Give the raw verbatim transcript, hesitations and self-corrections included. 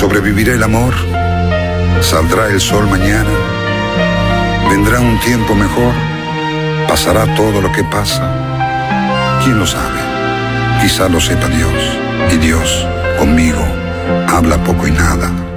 ¿Sobrevivirá el amor? ¿Saldrá el sol mañana? ¿Vendrá un tiempo mejor? ¿Pasará todo lo que pasa? ¿Quién lo sabe? Quizá lo sepa Dios, y Dios conmigo habla poco y nada.